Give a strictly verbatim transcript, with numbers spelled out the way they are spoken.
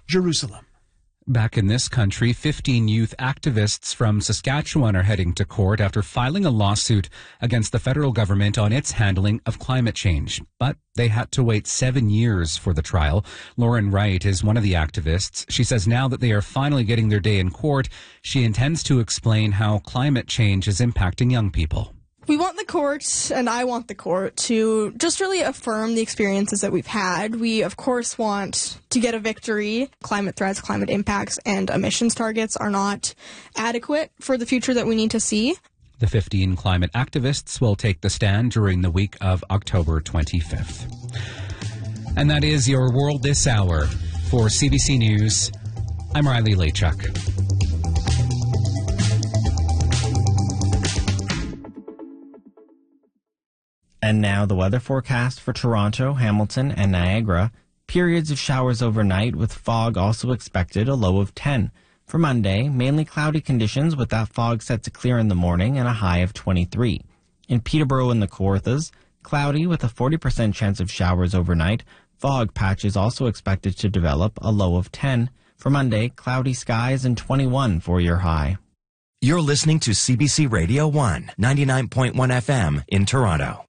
Jerusalem. Back in this country, fifteen youth activists from Saskatchewan are heading to court after filing a lawsuit against the federal government on its handling of climate change. But they had to wait seven years for the trial. Lauren Wright is one of the activists. She says now that they are finally getting their day in court, she intends to explain how climate change is impacting young people. We want the court, and I want the court, to just really affirm the experiences that we've had. We, of course, want to get a victory. Climate threats, climate impacts, and emissions targets are not adequate for the future that we need to see. The fifteen climate activists will take the stand during the week of October twenty-fifth. And that is your World This Hour. For C B C News, I'm Riley Lachuk. And now the weather forecast for Toronto, Hamilton, and Niagara. Periods of showers overnight with fog also expected, a low of ten. For Monday, mainly cloudy conditions with that fog set to clear in the morning and a high of twenty-three. In Peterborough and the Kawarthas, cloudy with a forty percent chance of showers overnight. Fog patches also expected to develop, a low of ten. For Monday, cloudy skies and twenty-one for your high. You're listening to C B C Radio one, ninety-nine point one F M in Toronto.